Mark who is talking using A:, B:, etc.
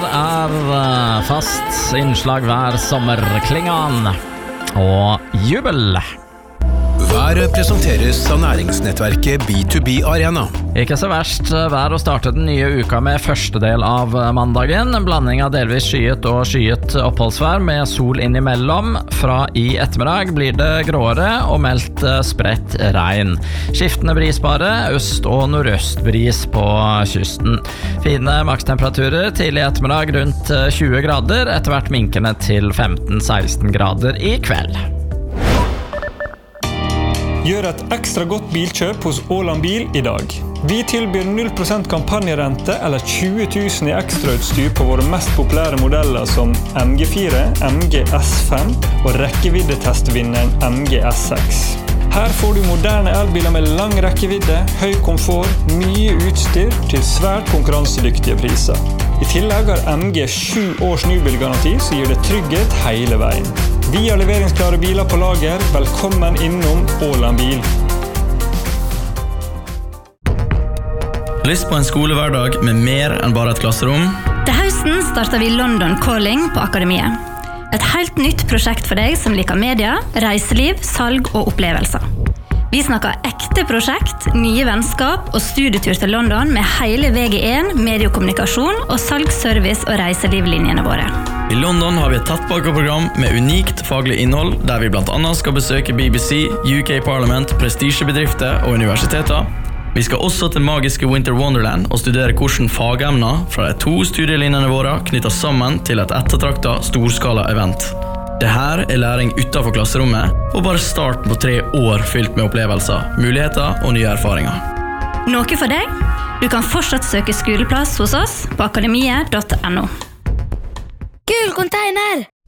A: Fast innslag hver sommer, Klingan og Jubel.
B: Været presenteres av næringsnettverket B2B Arena.
A: Ikke så verst vær å starte den nye uka med første del av mandagen. En blanding av delvis skyet og skyet oppholdsvær med sol innimellom. Fra i ettermiddag blir det gråere og meldt spredt regn. Skiftende brisbare, øst- og nordøstbris på kysten. Fine makstemperaturer tidlig ettermiddag rundt 20 grader, etter hvert minkende til 15-16 grader i kveld.
C: Gjør et ekstra godt bilkjøp hos Åland Bil i dag. Vi tilbyr 0% kampanjerente eller 20 000 i ekstrautstyr på våre mest populære modeller som MG4, MG S5 og rekkeviddetestvinneren MG S6. Her får du moderne elbiler med lang rekkevidde, høy komfort, mye utstyr til svært konkurransedyktige priser. I tillegg har MG 7 års nybilgaranti, så gir det trygghet hele veien. Vi har leveringsklare biler på lager. Velkommen innom Åland Bil.
D: Lyst på en skolehverdag med mer enn bare et klasserom?
E: Til høsten starter vi London Calling på Akademiet. Et helt nytt prosjekt for deg som liker media, reiseliv, salg og opplevelser. Vi snakker ekte prosjekt, nye vennskap og studietur til London med hele VG1, mediekommunikasjon og salgsservice og reiselivlinjene våre.
D: I London har vi et tettpakket-program med unikt faglig innhold, der vi blant annet skal besøke BBC, UK Parliament, prestisjebedrifter og universiteter. Vi skal også til magiske Winter Wonderland og studere hvordan fagemner fra de 2 studielinjene våre knytter sammen til et ettertraktet storskala-event. Dette er læring utenfor klasserommet, og bare starten på 3 år fylt med opplevelser, muligheter og nye erfaringer.
E: Noe for deg? Du kan fortsatt søke skoleplass hos oss på akademiet.no.
F: Gul container!